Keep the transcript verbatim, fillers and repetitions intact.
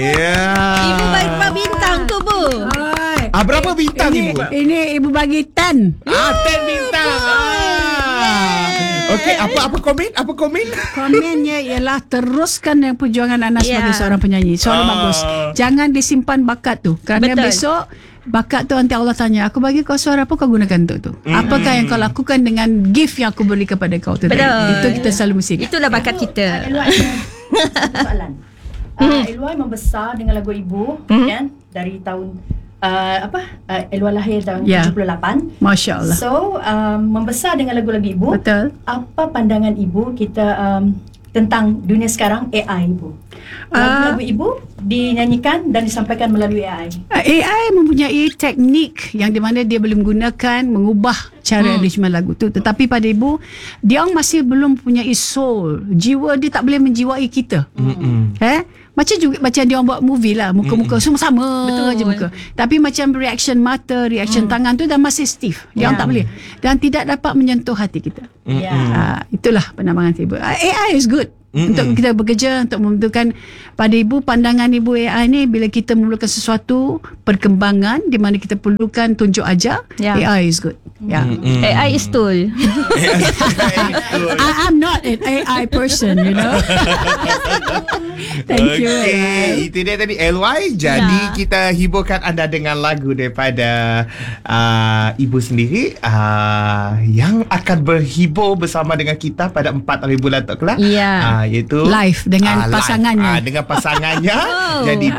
Yeah. Ibu bagi berapa bintang tu, Bu? Hai. Ah, berapa bintang ini, ibu? Ini ibu bagi ten. Ah, ten bintang. Ah. Okey, apa apa komen? Apa komen? Komennya ialah teruskan yang perjuangan anda sebagai Ya. seorang penyanyi. Suara Ah. bagus. Jangan disimpan bakat tu. Kerana Betul. besok bakat tu nanti Allah tanya, aku bagi kau suara apa, kau gunakan untuk tu. Apakah yang kau lakukan dengan gift yang aku beri kepada kau tu? Betul. Itu kita selalu mesti ingat. Itulah bakat kita. Elwai satu soalan. Uh, Elwai membesar dengan lagu Ibu, Mhm. kan? Dari tahun uh, apa? Uh, Elwai lahir tahun Ya. tujuh puluh lapan. Masya Allah. So, um, membesar dengan lagu-lagu Ibu. Betul. Apa pandangan Ibu kita um, tentang dunia sekarang A I, Ibu? Ah. Lagu-lagu Ibu dinyanyikan dan disampaikan melalui A I. A I mempunyai teknik yang di mana dia boleh menggunakan, mengubah cara Hmm. arrangement lagu tu. Tetapi pada ibu, dia orang masih belum punya soul. Jiwa dia tak boleh menjiwai kita. Mm-mm. Eh? Macam juga macam dia orang buat movie lah, muka-muka semua sama Betul. je muka. Tapi macam reaction mata, reaction tangan tu dah masih stiff. Dia orang Ya. tak boleh dan tidak dapat menyentuh hati kita. Ya. Ah, itulah pandangan ibu. Ah, A I is good. Mm-mm. Untuk kita bekerja, untuk membentukkan pada ibu, pandangan ibu A I ni bila kita memerlukan sesuatu perkembangan di mana kita perlukan tunjuk ajar, Ya. A I is good. Ya. Mm-mm. A I is tool. I, I'm not an A I person, you know. Thank you. Okey, itu dia tadi L Y. Jadi Ya. kita hiburkan anda dengan lagu daripada uh, ibu sendiri uh, yang akan berhibur bersama dengan kita pada empat hari bulan tak kelak. Ya. Uh, iaitu Live dengan ah, live. pasangannya. Ah, dengan pasangannya. Oh. Jadi